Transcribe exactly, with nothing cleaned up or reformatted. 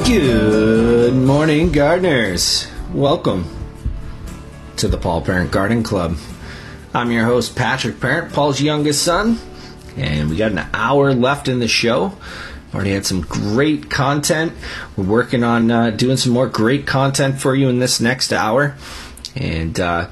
Good morning, gardeners. Welcome to the Paul Parent Garden Club. I'm your host, Patrick Parent, Paul's youngest son, and we got an hour left in the show. Already had some great content. We're working on uh, doing some more great content for you in this next hour. And uh,